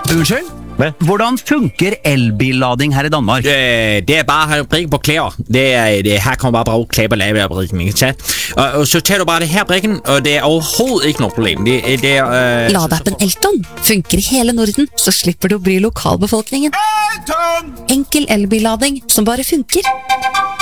Unnskyld? Hvad? Hvordan funker elbillading her i Danmark? Det bare at prikke på klæder. Her kommer bare klæder på lavebrikken, ikke sant? Og så tager du bare det her brikken, og det overhovedet ikke noe problem. Ladeappen Elton funker i hele Norden, så slipper du å bry lokalbefolkningen. Enkel elbillading som bare funker.